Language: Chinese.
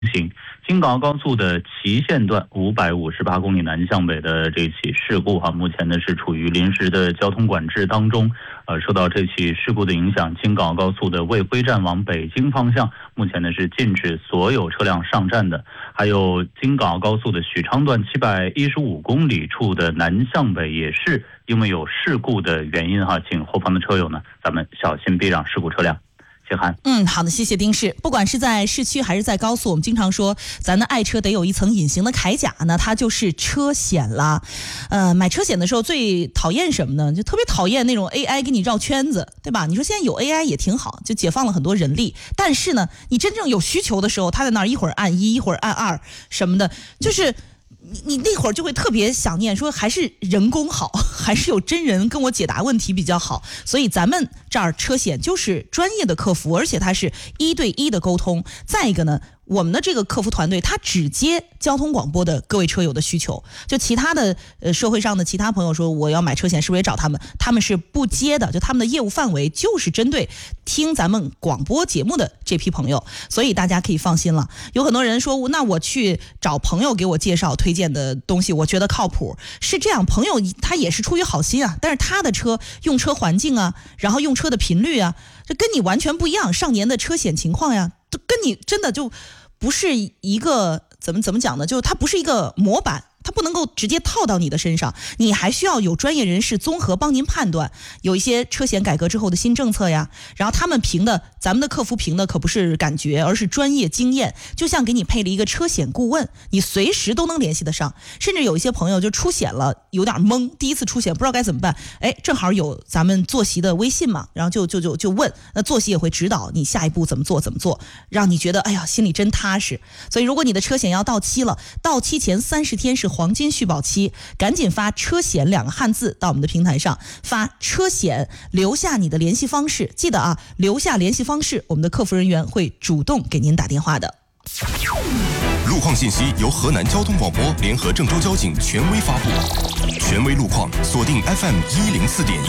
行，京港澳高速的祁县段558公里南向北的这起事故目前呢是处于临时的交通管制当中。受到这起事故的影响，京港澳高速的卫辉站往北京方向目前呢是禁止所有车辆上站的。还有京港澳高速的许昌段715公里处的南向北也是因为有事故的原因请后方的车友呢咱们小心避让事故车辆。 好的，谢谢丁氏。不管是在市区还是在高速，我们经常说咱的爱车得有一层隐形的铠甲呢，它就是车险了。买车险的时候最讨厌什么呢？就特别讨厌那种 AI 给你绕圈子，对吧？你说现在有 AI 也挺好，就解放了很多人力，但是呢，你真正有需求的时候，他在那儿一会儿按1，一会儿按2什么的，就是你那会儿就会特别想念，说还是人工好，还是有真人跟我解答问题比较好。所以咱们这儿车险就是专业的客服，而且它是1对1的沟通。再一个呢，我们的这个客服团队他只接交通广播的各位车友的需求，就其他的社会上的其他朋友说我要买车险，是不是也找他们？他们是不接的，就他们的业务范围就是针对听咱们广播节目的这批朋友，所以大家可以放心了。有很多人说，那我去找朋友给我介绍推荐的东西，我觉得靠谱。是这样，朋友他也是出于好心啊，但是他的车用车环境啊，然后用车的频率啊，这跟你完全不一样，上年的车险情况呀，都跟你真的就不是一个怎么讲呢？就是它不是一个模板，它不能够直接套到你的身上，你还需要有专业人士综合帮您判断。有一些车险改革之后的新政策呀，然后他们评的，咱们的客服评的可不是感觉，而是专业经验，就像给你配了一个车险顾问，你随时都能联系得上。甚至有一些朋友就出险了，有点懵，第一次出险不知道该怎么办，正好有咱们坐席的微信嘛，然后就问，那坐席也会指导你下一步怎么做，让你觉得心里真踏实。所以如果你的车险要到期了，到期前30天是黄金续保期，赶紧发车险2个汉字到我们的平台上，发车险，留下你的联系方式，记得留下联系方式，我们的客服人员会主动给您打电话的。 路况信息由河南交通广播联合郑州交警权威发布，权威路况锁定 FM104.1。